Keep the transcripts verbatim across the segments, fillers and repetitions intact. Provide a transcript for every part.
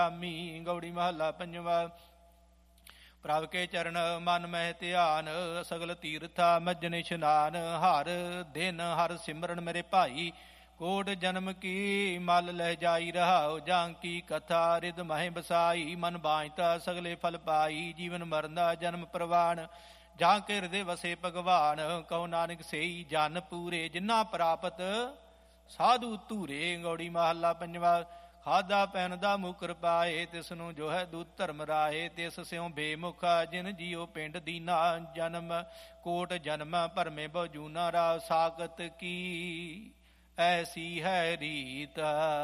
ਆਮੀ। ਗੌੜੀ ਮਹੱਲਾ ਪੰਜਵਾ। ਪ੍ਰਭ ਕੇ ਚਰਨ ਮਨ ਮਹਿ ਧਿਆਨ, ਸਗਲ ਤੀਰਥਾ ਮੱਜਨ ਇਸ਼ਨਾਨ। ਹਰ ਦਿਨ ਹਰ ਸਿਮਰਨ ਮੇਰੇ ਭਾਈ, ਕੋਟ ਜਨਮ ਕੀ ਮਲ ਲਹਿ ਜਾਈ। ਰਹਾਉ ਜਾਂ ਕੀ ਕਥਾ ਰਿਦ ਮਹਿ ਬਸਾਈ। ਮਨ ਬਾਝਤਾ ਸਗਲੇ ਫਲ ਪਾਈ, ਜੀਵਨ ਮਰਨ ਦਾ ਜਨਮ ਪ੍ਰਵਾਨ। ਜਾਂ ਕੇ ਹਿਰਦੇ ਵਸੇ ਭਗਵਾਨ, ਕਹੋ ਨਾਨਕ ਸੇਈ ਜਨ ਪੂਰੇ। ਜਿਨ੍ਹਾਂ ਪ੍ਰਾਪਤ ਸਾਧੂ ਧੂਰੇ। ਗੌੜੀ ਮਹੱਲਾ ਪੰਜਵਾ। ਖਾਦਾ ਪਹਿਨਦਾ ਮੁਕਰ ਪਾਏ, ਤਿਸ ਨੂੰ ਜੋ ਹੈ ਦੂਤ ਧਰਮ ਰਾਏ। ਤਿਸ ਸਿਉ ਬੇਮੁਖਾ ਜਿਨ ਜੀਓ ਪਿੰਡ ਦੀਨਾ, ਜਨਮ ਕੋਟ ਜਨਮ ਭਰਮੇ ਬਹੁ ਜੂਨਾ। ਰਾਵ ਸਾਕਤ ਕੀ ਐਸੀ ਹੈ ਰੀਤ,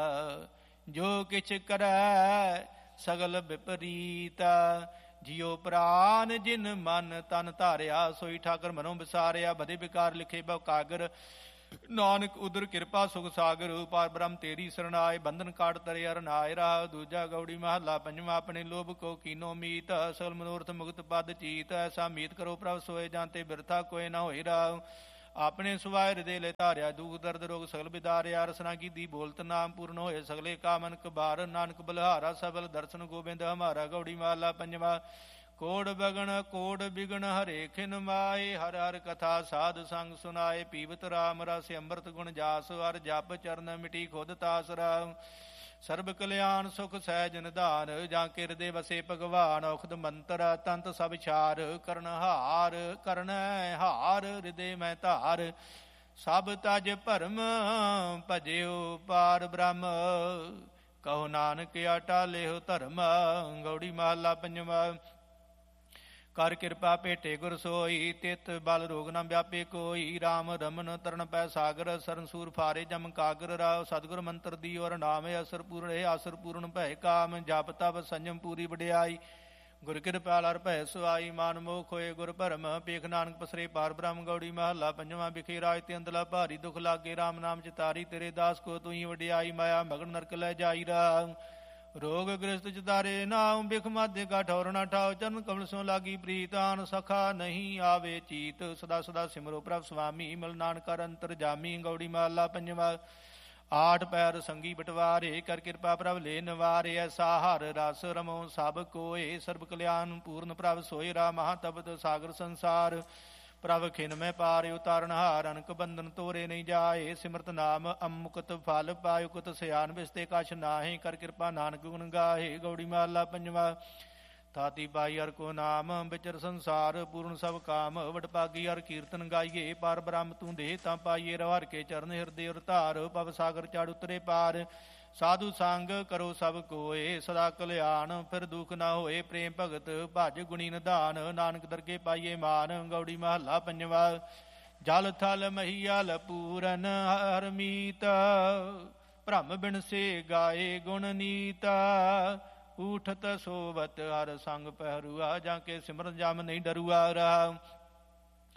ਜੋ ਕਿਛ ਕਰੈ ਸਗਲ ਵਿਪਰੀਤ। ਜਿਉ ਪ੍ਰਾਨ ਜਿਨ ਮਨ ਤਨ ਧਾਰਿਆ, ਸੋਈ ਠਾਕਰ ਮਨੋਂ ਵਿਸਾਰਿਆ। ਬਦੇ ਵਿਕਾਰ ਲਿਖੇ ਬਹੁ ਕਾਗਰ, ਨਾਨਕ ਉਦਰ ਕਿਰਪਾ ਸੁਖ ਸਾਗਰ। ਪਾਰ ਬ੍ਰਹਮ ਤੇਰੀ ਸਰਣਾਏ, ਬੰਧਨ ਕਾਟ ਤਰੇ ਅਰਨਾਏ। ਰਾਹ ਦੂਜਾ। ਗੌੜੀ ਮਹੱਲਾ ਪੰਜਵਾ। ਆਪਣੇ ਲੋਭ ਕੋ ਕੀਨੋ ਮੀਤ, ਸਗਲ ਮਨੋਰਥ ਮੁਕਤ ਪਦ ਚੀਤ। ਐਸਾ ਮੀਤ ਕਰੋ ਪ੍ਰਭ ਸੋਏ, ਜਾਂਤੇ ਬਿਰਥਾ ਕੋਇ ਨਾ ਹੋਏ। ਰਾਹ ਆਪਣੇ ਸੁਭਾਏ ਹਿਰਦੇ ਲੈ ਧਾਰਿਆ, ਦੁਖ ਦਰਦ ਰੋਗ ਸਗਲ ਬਿਦਾਰਿਆ। ਰਸਨਾ ਕੀਤੀ ਬੋਲਤ ਨਾਮ ਪੂਰਨ ਹੋਏ, ਸਗਲੇ ਕਾਮਨ ਕਬਾਰ। ਨਾਨਕ ਬਲਿਹਾਰਾ ਸਬਲ ਦਰਸ਼ਨ ਗੋਬਿੰਦ ਹਮਾਰਾ। ਗੌੜੀ ਮਹੱਲਾ ਪੰਜਵਾ। ਕੋੜ ਬਗਣ ਕੋੜ ਬਿਗਣ ਹਰੇ ਖਿਨ ਮਾਏ, ਹਰ ਹਰ ਕਥਾ ਸਾਧ ਸੰਗ ਸੁਨਾਏ। ਪੀਵਤ ਰਾਮ ਰਸ ਅੰਮ੍ਰਿਤ ਗੁਣ ਜਾਸ, ਹਰ ਜਪ ਚਰਨ ਮਿਟੀ ਖੁਦ ਤਾਸ। ਰਾਮ ਸਰਬ ਕਲਿਆਣ ਸੁਖ ਸਹਿਜ ਨਿਧਾਨ, ਜਾਂ ਕੇ ਹਿਰਦੇ ਵਸੇ ਭਗਵਾਨ। ਔਖਦ ਮੰਤਰ ਤੰਤ ਸਭ ਛਾਰ, ਕਰਨ ਹਾਰ ਕਰਨ ਹਾਰ। ਹਿਰਦੇ ਮੈਂ ਧਾਰ ਸਭ ਤਜ ਭਰਮ, ਭਜਿਓ ਪਾਰ ਬ੍ਰਹਮ। ਕਹੋ ਨਾਨਕ ਆਟਾ ਲਿਓ ਧਰਮ। ਗੌੜੀ ਮਹੱਲਾ ਪੰਜਵਾ। ਕਰ ਕਿਰਪਾ ਭੇਟੇ ਗੁਰ ਸੋਈ, ਤਿਤ ਬਲ ਰੋਗ ਨਾ ਵਿਆਪੇ ਕੋਈ। ਰਾਮ ਰਮਨ ਤਰਨ ਪੈ ਸਾਗਰ, ਸਰਨ ਸੂਰ ਫਾਰੇ ਜਮ ਕਾਗਰ। ਰਾਵ ਸਤਿਗੁਰ ਮੰਤਰ ਦੀ ਔਰ ਨਾਮ, ਅਸਰ ਪੂਰਨ ਹੈ ਆਸਰ ਪੂਰਨ ਭੈ ਕਾਮ। ਜਪ ਤਪ ਸੰਜਮ ਪੂਰੀ ਵਡਿਆਈ, ਗੁਰ ਕਿਰਪਾਲ ਹਰ ਭੈ ਸੁਆਈ। ਮਾਨ ਮੋਖ ਹੋਏ ਗੁਰ ਭਰਮ, ਪੇਖ ਨਾਨਕ ਪਸਰੇ ਪਾਰ ਬ੍ਰਹਮ। ਗੌੜੀ ਮਹੱਲਾ ਪੰਜਵਾ। ਵਿਖੇ ਰਾਜ ਤੇ ਅੰਦਲਾ ਭਾਰੀ ਦੁਖ ਲਾਗੇ, ਰਾਮ ਨਾਮ ਚਿਤਾਰੀ। ਤੇਰੇ ਦਾਸ ਕੋ ਤੂੰ ਹੀ ਵਡਿਆਈ, ਮਾਇਆ ਮਗਨ ਨਰਕ ਲੈ ਜਾਈ। ਰਾਮ ਰੋਗ ਗ੍ਰਸਤ ਚਿਤਾਰੇ ਨਾਮ, ਬਿਖ ਮਾਧੇ ਕਾ ਠੌਰ ਨਾ ਠਾਓ। ਚਰਨ ਕਮਲ ਸੋ ਲਾਗੀ ਪ੍ਰੀਤਾਨ, ਸਖਾ ਨਹੀਂ ਆਵੇ ਚੀਤ। ਸਦਾ ਸਦਾ ਸਿਮਰੋ ਪ੍ਰਭ ਸੁਆਮੀ, ਮਿਲ ਨਾਨਕ ਅੰਤਰ ਜਾਮੀ। ਗੌੜੀ ਮਹੱਲਾ ਪੰਜਵਾ। ਆਠ ਪੈਰ ਸੰਗੀ ਬਟਵਾਰੇ, ਕਰ ਕਿਰਪਾ ਪ੍ਰਭ ਲੈ ਨਿਵਾਰੇ। ਐਸਾ ਹਰ ਰਸ ਰਮੋ ਸਭ ਕੋਏ, ਸਰਬ ਕਲਿਆਣ ਪੂਰਨ ਪ੍ਰਭ ਸੋਏ। ਰਾਮ ਮਹਾ ਤਪਤ ਸਾਗਰ ਸੰਸਾਰ, ਪ੍ਰਭ ਖਿਨ ਮੈਂ ਪਾਰ। ਉਤਾਰਨ ਹਾਰ ਅਨਕ ਬੰਧਨ ਤੋਰੇ ਨਹੀਂ ਜਾਏ, ਸਿਮਰਤ ਨਾਮ ਅਮੁਕਤ ਫਲ ਪਾਇ। ਕੁਤ ਸਿਆਨ ਬਿਸਤੇ ਕਛ ਨਾਹੀ, ਕਰ ਕਿਰਪਾ ਨਾਨਕ ਗੁਣ ਗਾਹੇ। ਗੌੜੀ ਮਹੱਲਾ ਪੰਜਵਾ। ਤਾਤੀ ਪਾਈ ਹਰ ਕੋ ਨਾਮ, ਵਿਚਰ ਸੰਸਾਰ ਪੂਰਨ ਸਭ ਕਾਮ। ਵਡਭਾਗੀ ਹਰ ਕੀਰਤਨ ਗਾਈਏ, ਪਾਰ ਬ੍ਰਹਮ ਤੂੰ ਦੇ ਤਾਂ ਪਾਈਏ। ਰਵ ਹਰ ਕੇ ਚਰਨ ਹਿਰਦੇ ਉਰ ਧਾਰ, ਭਵ ਸਾਗਰ ਚੜ ਉਤਰੇ ਪਾਰ। ਸਾਧੂ ਸੰਗ ਕਰੋ ਸਭ ਕੋਏ, ਸਦਾ ਕਲਿਆਣ ਫਿਰ ਦੁਖ ਨਾ ਹੋਏ। ਪ੍ਰੇਮ ਭਗਤ ਭਜ ਗੁਣੀ ਨਿਧਾਨ, ਨਾਨਕ ਦਰਗੇ ਪਾਈਏ ਮਾਨ। ਗੌੜੀ ਮਹੱਲਾ ਪੰਜਵਾ। ਜਲ ਥਲ ਮਹੀਆਲ ਪੂਰਨ, ਹਰ ਮੀਤ ਭ੍ਰਮ ਬਿਨ ਸੇ ਗਾਏ ਗੁਣ ਨੀਤ। ਊਠਤ ਸੋਵਤ ਹਰ ਸੰਗ ਪਹਿਰੂਆ, ਜਾਂ ਕੇ ਸਿਮਰਨ ਜਮ ਨਹੀਂ ਡਰੂਆ। ਰਾਹ